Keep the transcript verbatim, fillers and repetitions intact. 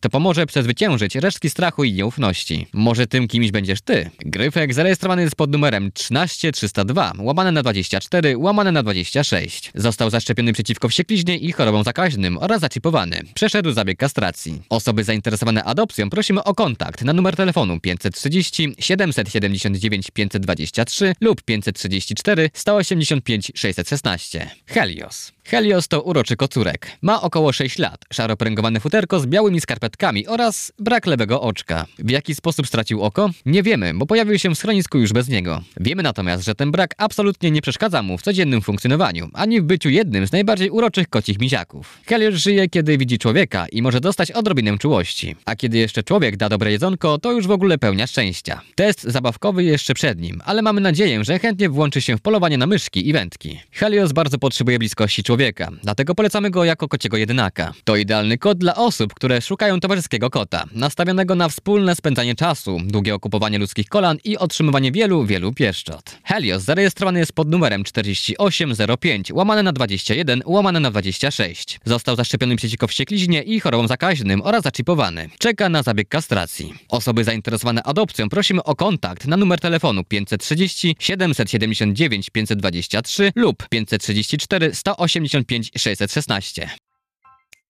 To pomoże przezwyciężyć resztki strachu i nieufności. Może tym kimś będziesz ty. Gryfek zarejestrowany jest pod numerem trzynaście trzysta dwa łamane na dwadzieścia cztery łamane na dwadzieścia sześć. Został zaszczepiony przeciwko wściekliźnie i chorobom zakaźnym oraz zaczipowany. Przeszedł zabieg kastracji. Osoby zainteresowane adopcją prosimy o kontakt na numer telefonu pięćset trzydzieści siedemset siedemdziesiąt dziewięć pięćset dwadzieścia trzy lub pięćset trzydzieści cztery sto osiemdziesiąt pięć sześćset szesnaście. Helios. Helios to uroczy kocurek. Ma około sześć lat, szaropręgowane futerko z białymi skarpetkami oraz brak lewego oczka. W jaki sposób stracił oko? Nie wiemy, bo pojawił się w schronisku już bez niego. Wiemy natomiast, że ten brak absolutnie nie przeszkadza mu w codziennym funkcjonowaniu, ani w byciu jednym z najbardziej uroczych kocich miziaków. Helios żyje, kiedy widzi człowieka i może dostać odrobinę czułości. A kiedy jeszcze człowiek da dobre jedzonko, to już w ogóle pełnia szczęścia. Test zabawkowy jeszcze przed nim, ale mamy nadzieję, że chętnie włączy się w polowanie na myszki i wędki. Helios bardzo potrzebuje bliskości człowieka, dlatego polecamy go jako kociego jedynaka. To idealny kot dla osób, które szukają towarzyskiego kota, nastawionego na wspólne spędzanie czasu, długie okupowanie ludzkich kolan i otrzymywanie wielu, wielu pieszczot. Helios zarejestrowany jest pod numerem czterdzieści osiem zero pięć łamane na dwadzieścia jeden łamane na dwadzieścia sześć. Został zaszczepiony przeciwko wściekliźnie i chorobom zakaźnym oraz zaczipowany. Czeka na zabieg kastracji. Osoby zainteresowane adopcją prosimy o kontakt na numer telefonu pięćset trzydzieści siedemset siedemdziesiąt dziewięć pięćset dwadzieścia trzy lub pięćset trzydzieści cztery sto osiemdziesiąt pięć sześćset szesnaście.